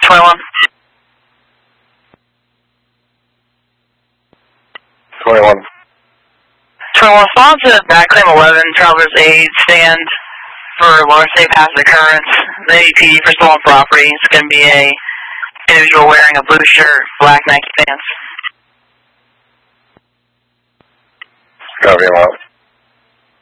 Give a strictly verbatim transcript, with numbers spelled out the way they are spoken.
twenty-one. twenty-one. twenty-one, respond to back claim eleven, traveler's aid, stand for lower safe hazard occurrence. The A P D for stolen property. It's going to be a individual wearing a blue shirt, black Nike pants. Copy, I'm out.